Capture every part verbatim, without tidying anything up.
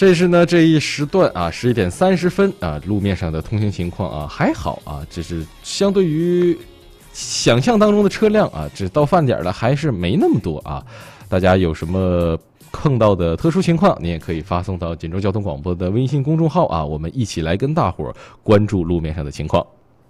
这是呢这一时段啊，十一点三十分啊，路面上的通行情况啊还好啊，这是相对于想象当中的车辆啊，这到饭点了还是没那么多啊。大家有什么碰到的特殊情况，你也可以发送到锦州交通广播的微信公众号啊，我们一起来跟大伙儿关注路面上的情况。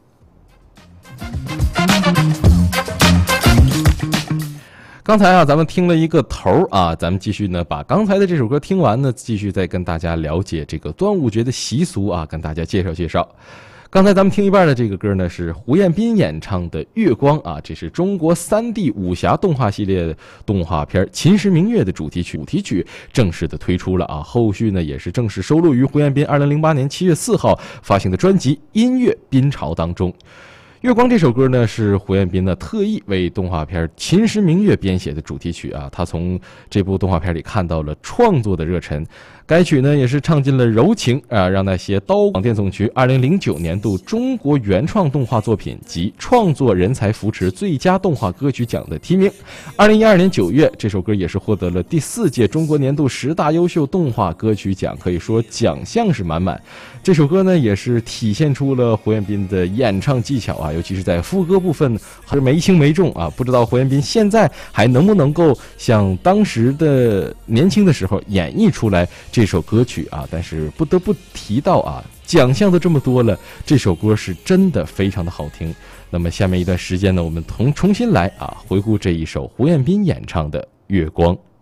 刚才啊，咱们听了一个头啊，咱们继续呢，把刚才的这首歌听完呢，继续再跟大家了解这个端午节的习俗啊，跟大家介绍介绍。刚才咱们听一半的这个歌呢，是胡彦斌演唱的《月光》啊，这是中国三 D 武侠动画系列动画片《秦时明月》的主题曲，主题曲正式的推出了啊，后续呢也是正式收录于胡彦斌二零零八年七月四号发行的专辑《音乐宾潮》当中。月光这首歌呢，是胡彦斌呢特意为动画片《秦时明月》编写的主题曲啊。他从这部动画片里看到了创作的热忱，该曲呢也是唱尽了柔情啊，让那些刀广电总局二零零九年度中国原创动画作品及创作人才扶持最佳动画歌曲奖的提名。二零一二年九月，这首歌也是获得了第四届中国年度十大优秀动画歌曲奖，可以说奖项是满满。这首歌呢也是体现出了胡彦斌的演唱技巧啊。尤其是在副歌部分还是没轻没重啊，不知道胡彦斌现在还能不能够像当时的年轻的时候演绎出来这首歌曲啊。但是不得不提到啊，奖项都这么多了，这首歌是真的非常的好听。那么下面一段时间呢，我们重重新来啊回顾这一首胡彦斌演唱的《月光》。